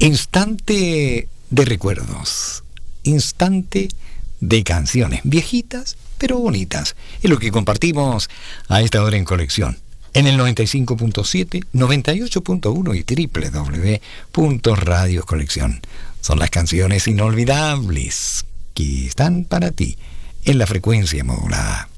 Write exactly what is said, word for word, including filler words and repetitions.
Instante de recuerdos, instante de canciones viejitas pero bonitas. Es lo que compartimos a esta hora en Colección. En el noventa y cinco punto siete, noventa y ocho punto uno y doble u doble u doble u punto radio colección. Son las canciones inolvidables que están para ti en la frecuencia modulada.